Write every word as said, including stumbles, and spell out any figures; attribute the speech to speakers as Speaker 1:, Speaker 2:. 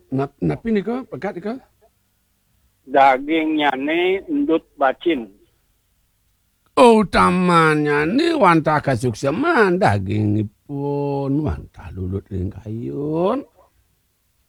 Speaker 1: Nap, napi nika pekat nika?
Speaker 2: Dagingnya nih endut bacin.
Speaker 1: Oh tamannya ni wanta kasukseman dagingipun wanta lulut ring kayun.